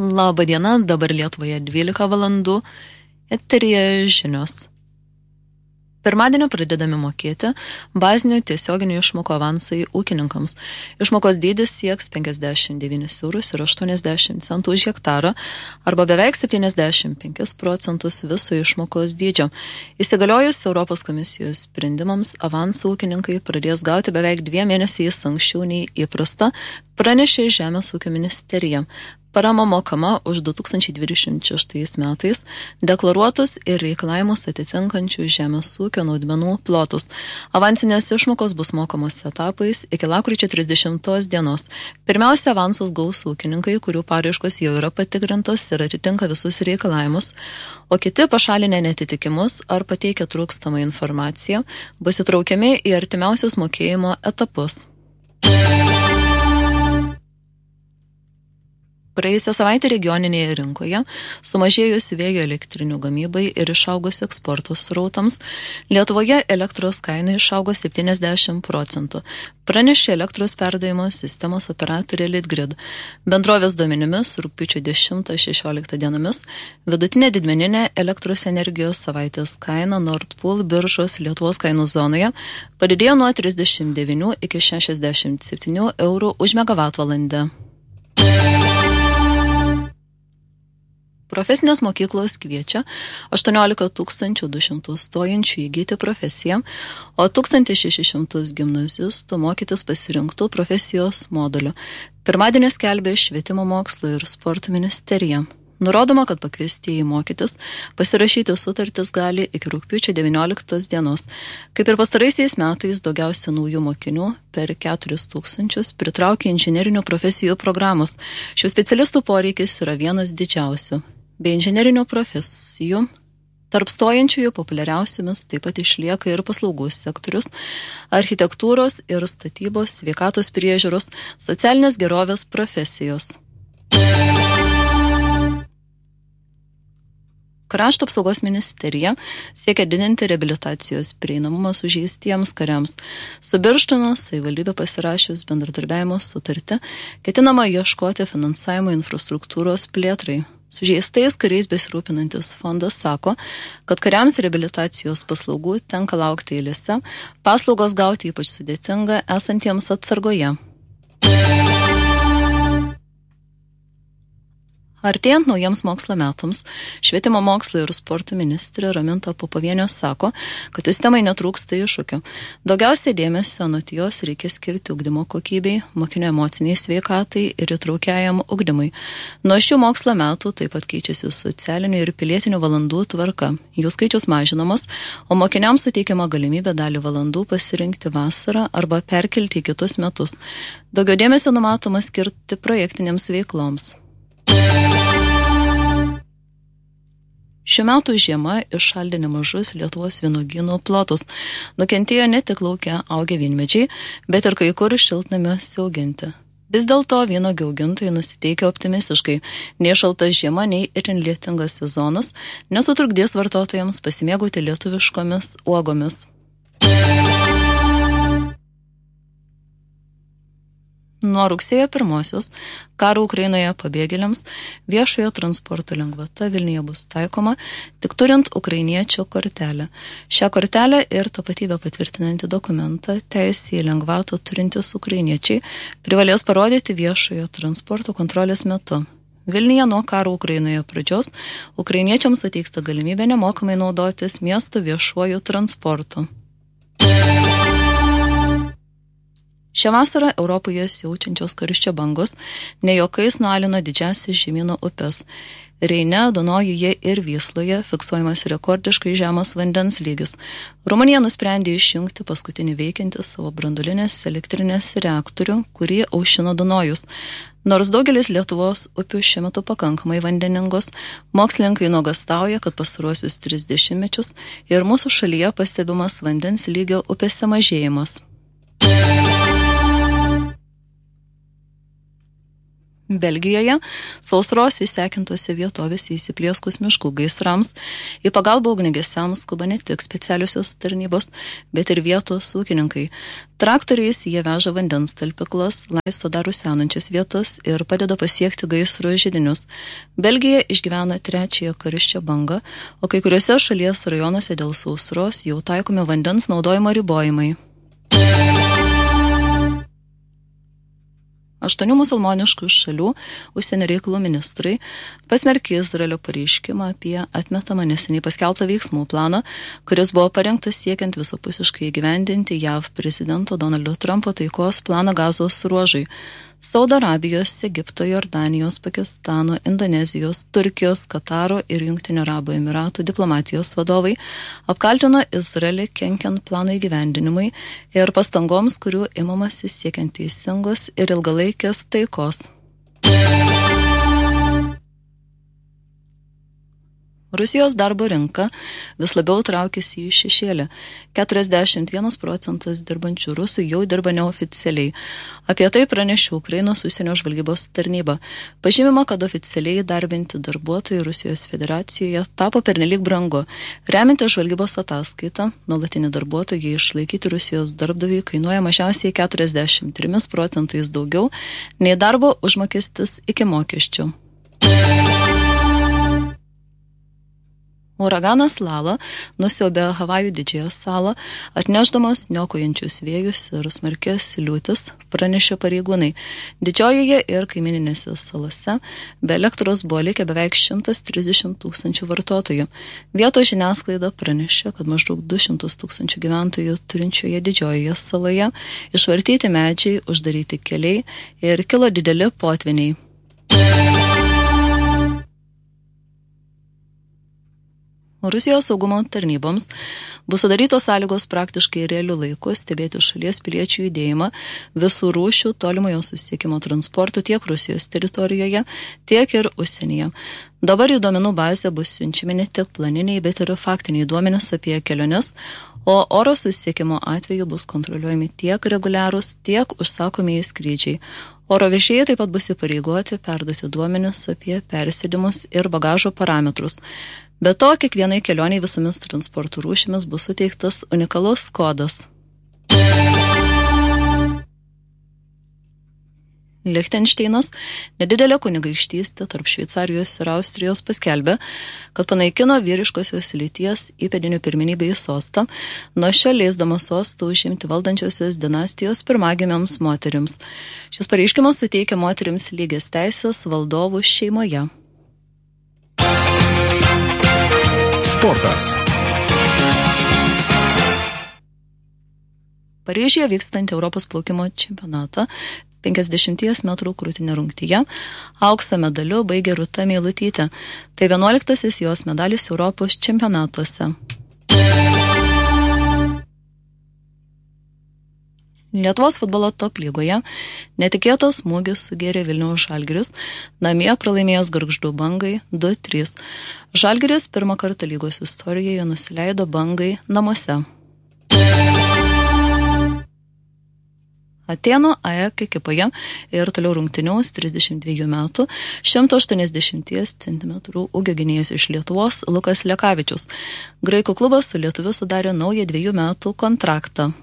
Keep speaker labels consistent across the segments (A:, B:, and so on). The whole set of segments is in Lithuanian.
A: Labą dieną, dabar Lietuvoje 12 valandų, eteryje žinios. Pirmadienio pradedami mokėti bazinių tiesioginių išmokų avansai ūkininkams. Išmokos dydis sieks 59,80 eurų už hektarą arba beveik 75% viso išmokos dydžio. Įsigaliojus Europos komisijos sprendimams, avansų ūkininkai pradės gauti beveik 2 mėnesiais anksčiau nei įprasta, pranešė Žemės ūkio ministerija. Parama mokama už 2026 metais deklaruotus ir reikalavimus atitinkančių žemės ūkio naudmenų plotus. Avansinės išmokos bus mokamos etapais iki lapkričio 30 dienos. Pirmiausia, avansus gaus ūkininkai, kurių paraiškos jau yra patikrintos ir atitinka visus reikalavimus, o kiti pašalinę netitikimus ar pateikę trūkstamą informaciją bus įtraukiami į artimiausius mokėjimo etapus. Praėjusią savaitę regioninėje rinkoje sumažėjus vėjo elektrinių gamybai ir išaugus eksporto srautams, Lietuvoje elektros kaina išaugo 70%, pranešė elektros perdavimo sistemos operatorė Litgrid. Bendrovės duomenimis rugpjūčio 10-16 dienomis vidutinė didmeninė elektros energijos savaitės kaina Nord Pool biržos Lietuvos kainų zonoje padidėjo nuo 39 iki 67 eurų už megavatvalandę. Profesinės mokyklos kviečia 18 200 stojančių įgyti profesiją, o 1600 gimnazistų mokytis pasirinktų profesijos moduliu. Pirmadienį skelbė Švietimo mokslo ir sporto ministerija. Nurodoma, kad pakviestieji mokytis pasirašyti sutartis gali iki rugpjūčio 19 dienos. Kaip ir pastaraisiais metais, daugiausia naujų mokinių per 4000 pritraukė inžinerinių profesijų programos. Šių specialistų poreikis yra vienas didžiausių. Be inžinerinių profesijų tarp stojančiųjų populiariausiamis taip pat išlieka ir paslaugų sektorius, architektūros ir statybos, sveikatos priežiūros, socialinės gerovės profesijos. Krašto apsaugos ministerija siekia didinti reabilitacijos prieinamumą sužeistiems kariams. Su Birštono savivaldybė pasirašius bendradarbiavimo sutartį, ketinama ieškoti finansavimo infrastruktūros plėtrai. Sužeistais kariais besirūpinantis fondas sako, kad kariams reabilitacijos paslaugų tenka laukti eilėse, paslaugos gauti ypač sudėtinga esantiems atsargoje. Artėjant naujiems mokslo metams, Švietimo mokslo ir sporto ministrė Raminta Popovienė sako, kad sistemai netrūksta iššūkių. Daugiausiai dėmesio anot jos reikia skirti ugdymo kokybei, mokinio emociniai sveikatai ir įtraukiajam ugdymui. Nuo šių mokslo metų taip pat keičiasi socialinių ir pilietinių valandų tvarka. Jų skaičius mažinamas, o mokiniams suteikiama galimybė dalį valandų pasirinkti vasarą arba perkelti į kitus metus. Daugiau dėmesio numatoma skirti projektinėms veikloms. Šiuo metu žiema iššaldė nemažus Lietuvos vynuogynų plotus. Nukentėjo ne tik lauke augę vynmedžiai, bet ir kai kur šiltnamiuose auginti. Vis dėlto vynuogių augintojai nusiteikia optimistiškai. Nei šalta žiema, nei itin lietingas sezonas nesutrukdys vartotojams pasimėgauti lietuviškomis uogomis. Nuo rugsėjo 1 karo Ukrainoje pabėgėliams viešojo transporto lengvata Vilniuje bus taikoma tik turint ukrainiečio kortelę. Šią kortelę ir tapatybę patvirtinantį dokumentą teisę į lengvatą turintys ukrainiečiai privalės parodyti viešojo transporto kontrolės metu. Vilniuje nuo karo Ukrainoje pradžios ukrainiečiams suteikta galimybė nemokamai naudotis miesto viešuoju transportu. Šią vasarą Europoje siaučiančios karščio bangos ne juokais nualino didžiausias žemyno upes. Reine, Dunojuje ir Vysloje fiksuojamas rekordiškai žemas vandens lygis. Rumunija nusprendė išjungti paskutinį veikiantį savo branduolinės elektrinės reaktorių, kurį aušino Dunojus. Nors daugelis Lietuvos upių šiuo metu pakankamai vandeningos, mokslininkai nuogastauja, kad pastaruosius 30 mečius ir mūsų šalyje pastebimas vandens lygio upėse mažėjimas. Belgijoje sausros išsekintose vietovėse įsiplieskus miškų gaisrams į pagalbą ugniagesiams skuba ne tik specialiosios tarnybos, bet ir vietos ūkininkai. Traktoriais jie veža vandens talpyklas, laisto dar rusenančias vietas ir padeda pasiekti gaisro židinius. Belgija išgyvena trečiąją karščio bangą, o kai kuriuose šalies rajonuose dėl sausros jau taikomi vandens naudojimo ribojimai. 8 musulmoniškų šalių užsienio reikalų ministrai pasmerkė Izraelio pareiškimą apie atmetamą neseniai paskelbtą veiksmų planą, kuris buvo parengtas siekiant visapusiškai įgyvendinti JAV prezidento Donaldo Trumpo taikos planą Gazos ruožui. Saudo Arabijos, Egipto, Jordanijos, Pakistano, Indonezijos, Turkijos, Kataro ir Jungtinių Arabų Emiratų diplomatijos vadovai apkaltino Izraelį kenkiant plano įgyvendinimui ir pastangoms, kurių imamasi siekiant teisingos ir ilgalaikės taikos. Rusijos darbo rinka vis labiau traukiasi į šešėlį. 41% dirbančių rusų jau dirba neoficialiai. Apie tai pranešė Ukrainos užsienio žvalgybos tarnyba. Pažymima, kad oficialiai darbinti darbuotojai Rusijos federacijoje tapo pernelyg brangu. Remiantis žvalgybos ataskaitą, nuolatiniai darbuotojai išlaikyti Rusijos darbdaviui kainuoja mažiausiai 43% daugiau nei darbo užmokestis iki mokesčių. Uraganas Lala nusiaubė Havajų didžiąją salą, atnešdamas niokojančius vėjus ir smarkias liūtis, pranešė pareigūnai. Didžiojoje ir kaimininėse salose be elektros buvo likę beveik 130 000 vartotojų. Vietos žiniasklaida pranešė, kad maždaug 200 000 gyventojų turinčioje didžiojoje saloje išvartyti medžiai, uždaryti keliai ir kilo dideli potviniai. Rusijos saugumo tarnyboms bus sudarytos sąlygos praktiškai realiu laiku stebėti šalies piliečių judėjimą visų rūšių tolimojo susisiekimo transportų tiek Rusijos teritorijoje, tiek ir užsienyje. Dabar į duomenų bazę bus siunčiami ne tik planiniai, bet ir faktiniai duomenys apie keliones, o oro susisiekimo atveju bus kontroliuojami tiek reguliarūs, tiek užsakomieji skrydžiai. Oro vežėjai taip pat bus įpareigoti perduoti duomenis apie persėdimus ir bagažo parametrus. Be to, kiekvienai kelioniai visomis transporto rūšimis bus suteiktas unikalus kodas. Lichtenšteinas, nedidelė kunigaikštystė tarp Šveicarijos ir Austrijos, paskelbė, kad panaikino vyriškosios lyties įpėdinių pirmenybę į sostą, nuo šio leisdamas sostą užimti valdančiosios dinastijos pirmagimiams moterims. Šis pareiškimas suteikia moterims lygias teisės valdovų šeimoje.
B: Sportas.
A: Paryžiuje vykstantį Europos plaukimo čempionatą 50 metrų krūtinė rungtyje aukso medaliu baigė Rūta Meilutytė. Tai 11 jos medalis Europos čempionatuose. Lietuvos futbolo top lygoje netikėtas smūgis sugėrė Vilniaus Žalgiris, namie pralaimėjęs Gargždų Bangai 2-3. Žalgiris pirmą kartą lygos istorijoje nusileido Bangai namuose. Atėnų AEK ekipoje ir toliau rungtyniaus 32 metų 180 cm ūgio gynėjas iš Lietuvos Lukas Lekavičius. Graikų klubas su lietuviu sudarė naują 2 metų kontraktą.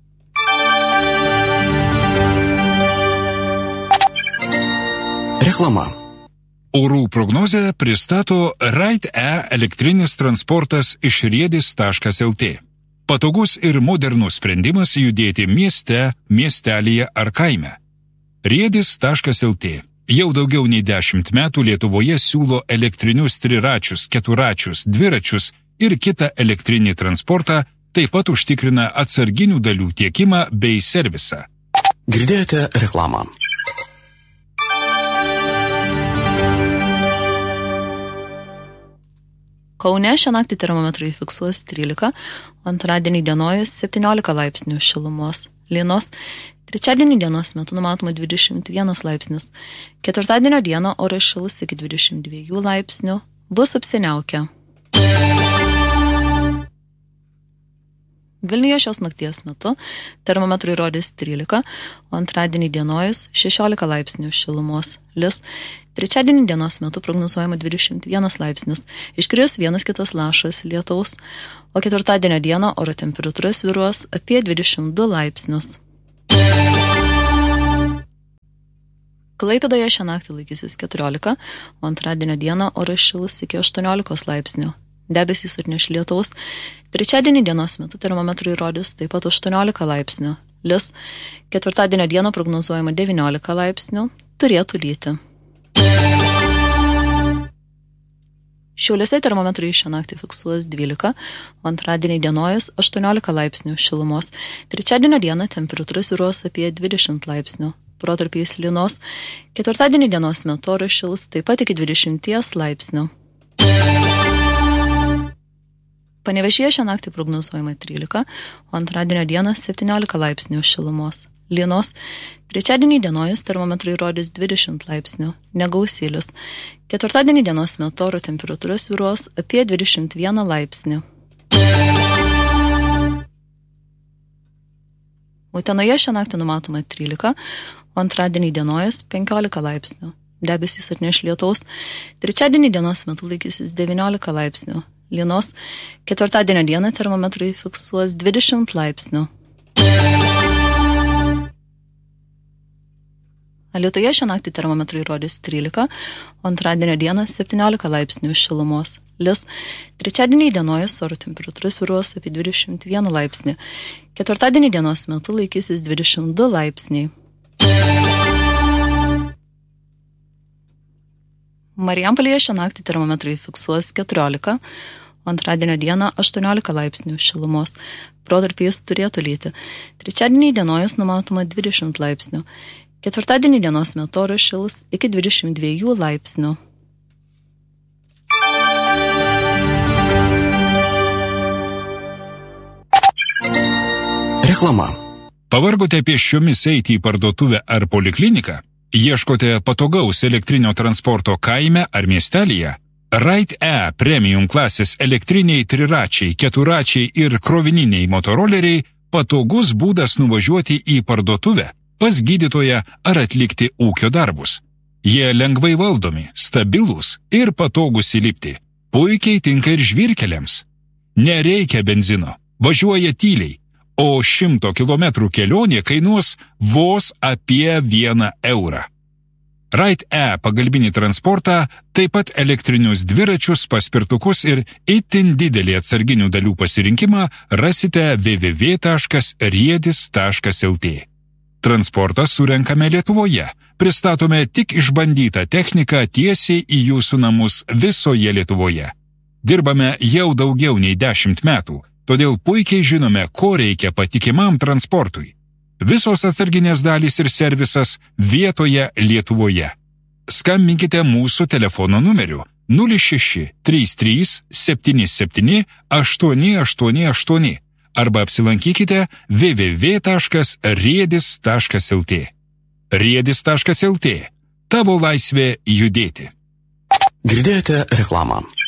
B: Reklama. Orų prognozę pristato Ride-E elektrinis transportas iš riedis.lt. Patogus ir modernus sprendimas judėti mieste, miestelyje ar kaime. Riedis.lt. Jau daugiau nei 10 metų Lietuvoje siūlo elektrinius triračius, keturačius, dviračius ir kitą elektrinį transportą, taip pat užtikrina atsarginių dalių tiekimą bei servisą. Girdėjote reklamą.
A: Kaune šią naktį termometrai fiksuos 13, antradienį dienojas 17 laipsnių šilumos. Lynos, trečiadienį dienos metu numatoma 21 laipsnis. Ketvirtadienio dieną oras šils iki 22 laipsnių, bus apsiniaukę. Vilniuje šios nakties metu termometrai rodys 13, o antradienį dienojus 16 laipsnių šilumos. Lis. Trečiadienį dienos metu prognozuojama 21 laipsnis, iškris vienas kitas lašas lietaus, o ketvirtadienio dieną oro temperatūra svyruos apie 22 laipsnius. Klaipėdoje šią naktį laikysis 14, o antradienio dieną oras šils iki 18 laipsnių. Debesys atneš lietaus. Trečiadienį dienos metu termometrai rodys taip pat 18 laipsnių. Lis. Ketvirtadienio dieną prognozuojama 19 laipsnių. Turėtų lyti. Šiauliuose termometrai šią naktį fiksuos 12, o antradienį dienojus 18 laipsnių šilumos. Trečiadienio dieną temperatūra svyruos apie 20 laipsnių. Protarpiais lynos. Ketvirtadienį dienos metu oras šils taip pat iki 20 laipsnių. Panevėžyje šią naktį prognozuojama 13, o antradienio dieną 17 laipsnių šilumos. Lynos. Trečiadienį dienojus termometrai rodys 20 laipsnių, negausylis. Ketvirtadienį dienos metu oro temperatūra svyruos apie 21 laipsnį. Utenoje šią naktį numatoma 13, o antradienį dienojus 15 laipsnių. Debesys atneš lietaus. Trečiadienį dienos metu laikysis 19 laipsnių. Lynos. Ketvirtadienio dieną termometrai fiksuos 20 laipsnių. Alytuje šią naktį termometrai rodys 13, o antradienio dieną 17 laipsnių šilumos. Lis. Trečiadienį dienojus oro temperatūra svyruos apie 21 laipsnį. Ketvirtadienį dienos metu laikysis 22 laipsniai. Marijampolėje šią naktį termometrai fiksuos 14, o antradienio dieną 18 laipsnių šilumos. Protarpiais turėtų lyti. Trečiadienį dienojus numatoma 20 laipsnių. Ketvirtadienį dienos metu oras šils iki 22 laipsnių.
C: Reklama.
B: Pavargote pėsčiomis eiti į parduotuvę ar polikliniką? Ieškote patogaus elektrinio transporto kaime ar miestelyje? Ride premium klasės elektriniai triračiai, keturačiai ir krovininiai motoroleriai patogus būdas nuvažiuoti į parduotuvę, pas gydytoją ar atlikti ūkio darbus. Jie lengvai valdomi, stabilūs ir patogus įlipti. Puikiai tinka ir žvyrkeliams. Nereikia benzino, važiuoja tyliai, o 100 km kelionė kainuos vos apie 1 eurą. Ride pagalbinį transportą, taip pat elektrinius dviračius, paspirtukus ir itin didelį atsarginių dalių pasirinkimą rasite www.riedis.lt. Transportą surenkame Lietuvoje. Pristatome tik išbandytą techniką tiesiai į jūsų namus visoje Lietuvoje. Dirbame jau daugiau nei 10 metų, todėl puikiai žinome, ko reikia patikimam transportui. Visos atsarginės dalys ir servisas vietoje Lietuvoje. Skambinkite mūsų telefono numeriu 06 33 77 888 arba apsilankykite www.riedis.lt. Riedis.lt. Tavo laisvė judėti.
C: Girdėjote reklamą.